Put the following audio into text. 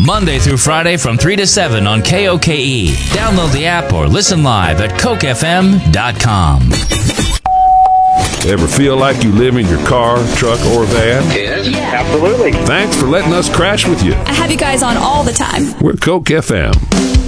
Monday through Friday from 3 to 7 on KOKE. Download the app or listen live at CokeFM.com. Ever feel like you live in your car, truck, or van? Yes, absolutely. Thanks for letting us crash with you. I have you guys on all the time. We're Coke FM.